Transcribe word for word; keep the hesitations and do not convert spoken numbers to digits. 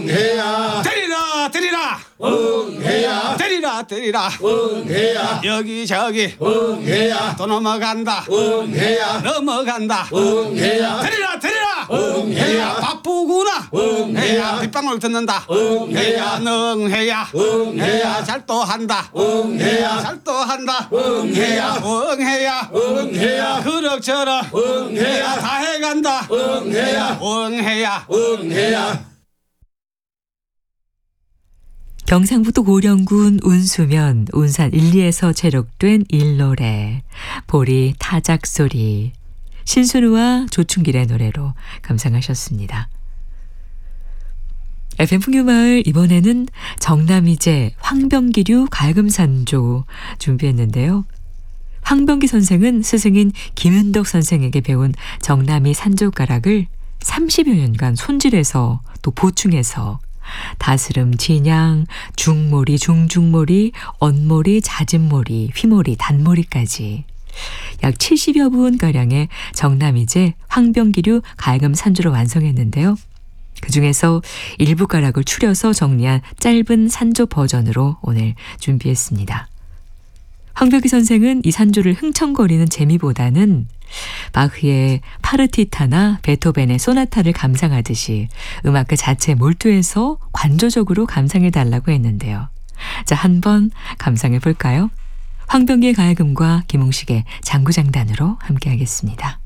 응해야 때리라 때리라 응해야 때리라 때리라 응해야 여기저기 응해야 또 넘어간다 응해야 넘어간다 응해야 때리라 때리라 응해야 바쁘구나 응해야 빗방울 듣는다 응해야 응해야 응해야 잘 또 한다 응해야 잘 또 한다 응해야 응해야 응해야 그럭저럭 응해야 다 해간다 응해야 응해야 응해야 경상북도 고령군 운수면 운산 일, 이에서 제록된 일노래 보리 타작소리 신순우와 조충길의 노래로 감상하셨습니다. 에프엠 풍류마을 이번에는 정남이제 황병기류 갈금산조 준비했는데요. 황병기 선생은 스승인 김윤덕 선생에게 배운 정남이 산조가락을 삼십여 년간 손질해서 또 보충해서 다스름, 진양, 중모리, 중중모리, 언모리, 잦은모리, 휘모리, 단모리까지 약 칠십여 분가량의 정남이제 황병기류 갈금 산조를 완성했는데요. 그중에서 일부 가락을 추려서 정리한 짧은 산조 버전으로 오늘 준비했습니다. 황병기 선생은 이 산조를 흥청거리는 재미보다는 바흐의 파르티타나 베토벤의 소나타를 감상하듯이 음악 그 자체에 몰두해서 관조적으로 감상해달라고 했는데요. 자, 한번 감상해 볼까요? 황병기의 가야금과 김홍식의 장구장단으로 함께하겠습니다.